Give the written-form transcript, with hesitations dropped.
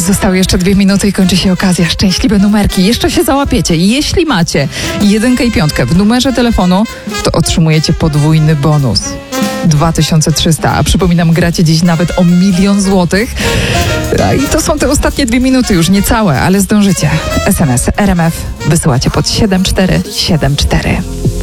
Zostały jeszcze 2 minuty i kończy się okazja. Szczęśliwe numerki. Jeszcze się załapiecie. Jeśli macie 1 i 5 w numerze telefonu, to otrzymujecie podwójny bonus. 2300, a przypominam, gracie dziś nawet o 1 000 000 złotych. I to są te ostatnie 2 minuty, już niecałe, ale zdążycie. SMS RMF wysyłacie pod 7474.